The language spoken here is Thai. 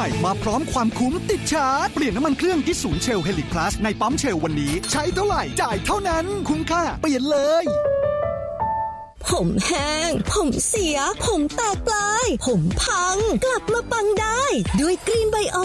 มาพร้อมความคุ้มติดชาร์จเปลี่ยนน้ำมันเครื่องที่ศูนย์เชล Helix Plus ในปั๊มเชลวันนี้ใช้เท่าไหร่จ่ายเท่านั้นคุ้มค่าเปลี่ยนเลยผมแห้งผมเสียผมแตกปลายผมพังกลับมาปังได้ด้วยกรีนไบโอ